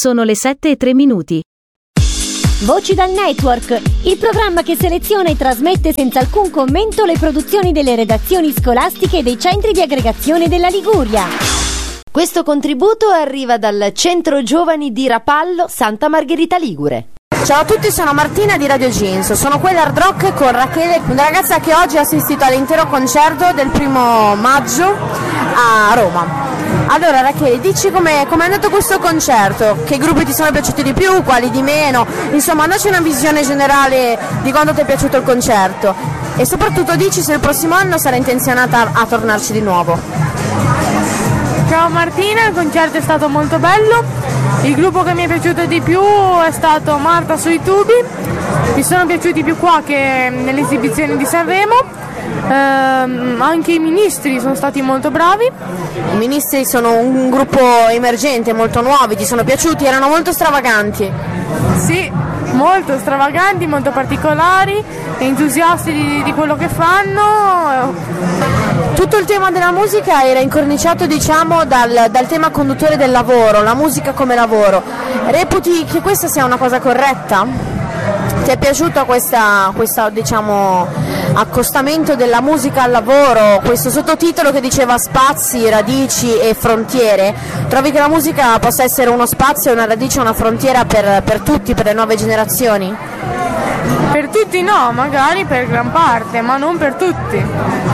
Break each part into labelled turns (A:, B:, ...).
A: Sono le 7:03.
B: Voci dal Network, il programma che seleziona e trasmette senza alcun commento le produzioni delle redazioni scolastiche e dei centri di aggregazione della Liguria.
C: Questo contributo arriva dal Centro Giovani di Rapallo, Santa Margherita Ligure.
D: Ciao a tutti, sono Martina di Radio Jeans, sono qui all'Hard Rock con Rachele, una ragazza che oggi ha assistito all'intero concerto del 1° maggio a Roma. Allora Rachele, dici com'è andato questo concerto, che gruppi ti sono piaciuti di più, quali di meno, insomma dacci una visione generale di quanto ti è piaciuto il concerto e soprattutto dici se il prossimo anno sarai intenzionata a tornarci di nuovo.
E: Ciao Martina, il concerto è stato molto bello, il gruppo che mi è piaciuto di più è stato Marta sui tubi, mi sono piaciuti più qua che nelle esibizioni di Sanremo. Anche i Ministri sono stati molto bravi.
D: I Ministri sono un gruppo emergente, molto nuovi, ti sono piaciuti? Erano molto stravaganti.
E: Sì, molto stravaganti, molto particolari, entusiasti di quello che fanno.
D: Tutto il tema della musica era incorniciato, diciamo, dal tema conduttore del lavoro, la musica come lavoro. Reputi che questa sia una cosa corretta? Ti è piaciuto questa diciamo accostamento della musica al lavoro, questo sottotitolo che diceva spazi, radici e frontiere? Trovi che la musica possa essere uno spazio, una radice, una frontiera per tutti, per le nuove generazioni?
E: Per tutti no, magari per gran parte, ma non per tutti.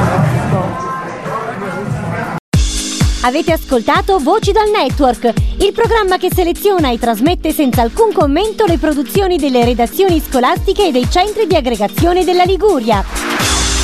B: Avete ascoltato Voci dal Network, il programma che seleziona e trasmette senza alcun commento le produzioni delle redazioni scolastiche e dei centri di aggregazione della Liguria.